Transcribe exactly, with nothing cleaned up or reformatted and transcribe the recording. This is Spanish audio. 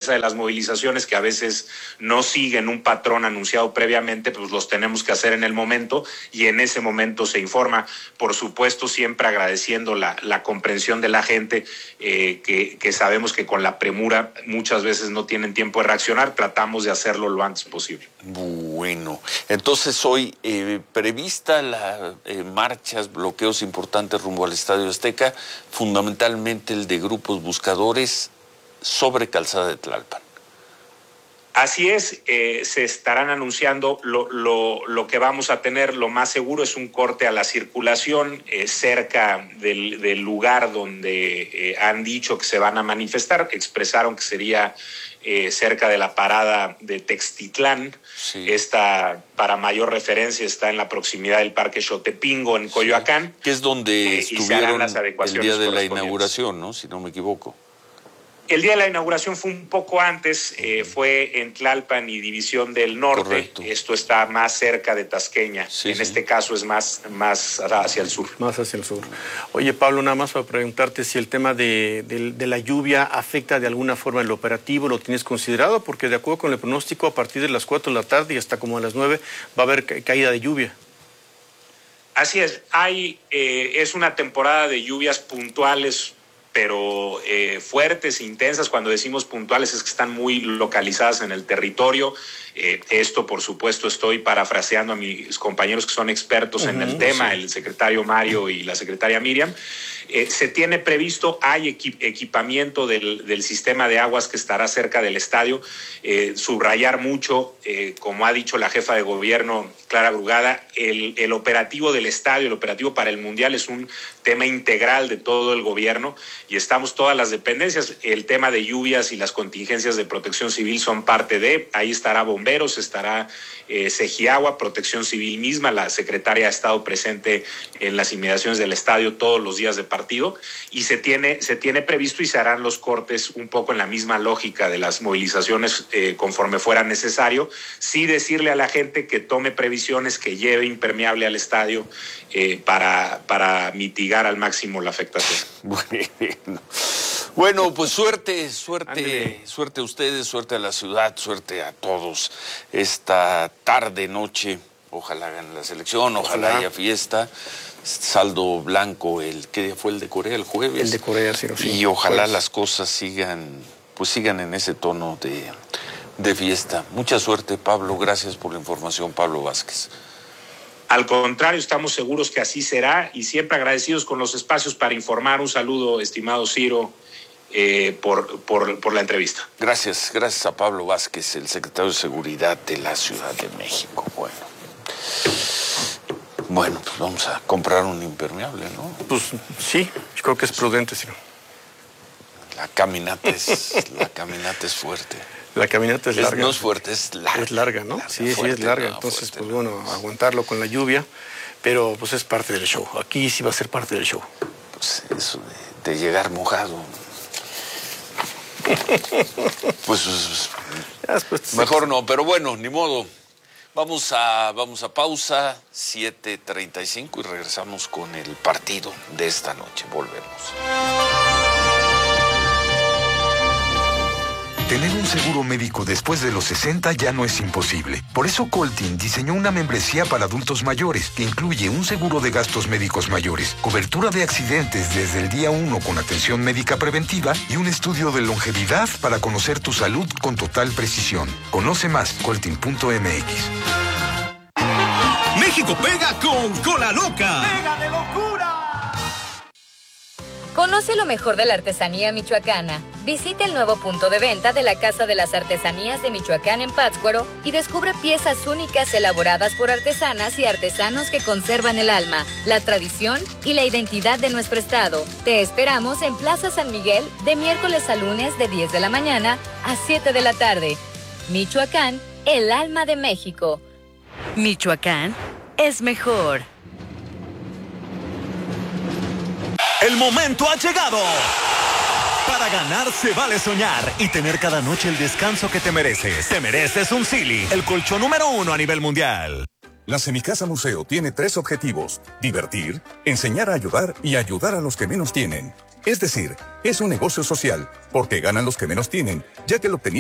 naturaleza de las movilizaciones, que a veces no siguen un patrón anunciado previamente, pues los tenemos que hacer en el momento y en ese momento se informa. Por supuesto, siempre agradeciendo la, la comprensión de la gente, eh, que, que sabemos que con la premura muchas veces no tienen tiempo de reaccionar, tratamos de hacerlo lo antes posible. Bueno, entonces hoy eh, prevista la eh, marchas, bloqueos importantes rumbo al Estadio Azteca, fundamentalmente el de grupos buscadores sobre Calzada de Tlalpan. Así es, eh, se estarán anunciando. Lo, lo, lo que vamos a tener, lo más seguro, es un corte a la circulación eh, cerca del, del lugar donde eh, han dicho que se van a manifestar. Expresaron que sería eh, cerca de la parada de Textitlán. Sí. Esta, para mayor referencia, está en la proximidad del Parque Xotepingo, en Coyoacán. Sí, que es donde eh, estuvieron las el día de la inauguración, ¿no? Si no me equivoco. El día de la inauguración fue un poco antes, eh, fue en Tlalpan y División del Norte. Correcto. Esto está más cerca de Tasqueña. Sí, en sí. este caso es más, más hacia el sur. Más hacia el sur. Oye, Pablo, nada más para preguntarte si el tema de, de, de la lluvia afecta de alguna forma el operativo, ¿lo tienes considerado? Porque de acuerdo con el pronóstico, a partir de las cuatro de la tarde y hasta como a las nueve va a haber ca caída de lluvia. Así es, hay, eh, es una temporada de lluvias puntuales, pero eh, fuertes, intensas. Cuando decimos puntuales es que están muy localizadas en el territorio. Eh, esto, por supuesto, estoy parafraseando a mis compañeros que son expertos uh-huh, en el tema, sí. El secretario Mario y la secretaria Miriam. Eh, se tiene previsto, hay equi equipamiento del, del sistema de aguas que estará cerca del estadio. Eh, subrayar mucho, eh, como ha dicho la jefa de gobierno, Clara Brugada, el, el operativo del estadio, el operativo para el Mundial es un tema integral de todo el gobierno y estamos todas las dependencias. El tema de lluvias y las contingencias de protección civil son parte de, ahí estará bomberos, estará eh, Segiagua, Protección Civil misma, la secretaria ha estado presente en las inmediaciones del estadio todos los días de partido y se tiene, se tiene previsto y se harán los cortes un poco en la misma lógica de las movilizaciones eh, conforme fuera necesario. Sí decirle a la gente que tome previsiones, que lleve impermeable al estadio eh, para, para mitigar al máximo la afectación. Bueno, bueno, pues suerte, suerte, André. suerte a ustedes, suerte a la ciudad, suerte a todos esta tarde, noche. Ojalá hagan la selección, ojalá, ojalá haya fiesta. Saldo blanco, el que fue el de Corea el jueves. El de Corea, sí. sí y ojalá jueves. las cosas sigan, pues sigan en ese tono de, de fiesta. Mucha suerte, Pablo. Gracias por la información, Pablo Vázquez. Al contrario, estamos seguros que así será y siempre agradecidos con los espacios para informar. Un saludo, estimado Ciro, eh, por, por, por la entrevista. Gracias, gracias a Pablo Vázquez, el secretario de Seguridad de la Ciudad de México. Bueno, bueno, pues vamos a comprar un impermeable, ¿no? Pues sí, yo creo que es prudente, Ciro. La caminata es, la caminata es fuerte. La caminata es larga. Es, no es fuerte, es larga. Es larga, ¿no? Larga, sí, fuerte, sí, es larga. No, Entonces, fuerte, pues no. bueno, aguantarlo con la lluvia, pero pues es parte del show. Aquí sí va a ser parte del show. Pues eso de, de llegar mojado. Pues, pues mejor no, pero bueno, ni modo. Vamos a, vamos a pausa, siete treinta y cinco, y regresamos con el partido de esta noche. Volvemos. Tener un seguro médico después de los sesenta ya no es imposible. Por eso Coltin diseñó una membresía para adultos mayores que incluye un seguro de gastos médicos mayores, cobertura de accidentes desde el día uno con atención médica preventiva y un estudio de longevidad para conocer tu salud con total precisión. Conoce más, coltin punto m x. México pega con Cola Loca. ¡Pega de locura! Conoce lo mejor de la artesanía michoacana. Visita el nuevo punto de venta de la Casa de las Artesanías de Michoacán en Pátzcuaro y descubre piezas únicas elaboradas por artesanas y artesanos que conservan el alma, la tradición y la identidad de nuestro estado. Te esperamos en Plaza San Miguel de miércoles a lunes de diez de la mañana a siete de la tarde. Michoacán, el alma de México. Michoacán es mejor. El momento ha llegado. Para ganar se vale soñar y tener cada noche el descanso que te mereces. Te mereces un Sealy, el colchón número uno a nivel mundial. La Semicasa Museo tiene tres objetivos: divertir, enseñar a ayudar y ayudar a los que menos tienen. Es decir, es un negocio social, porque ganan los que menos tienen, ya que el obtenido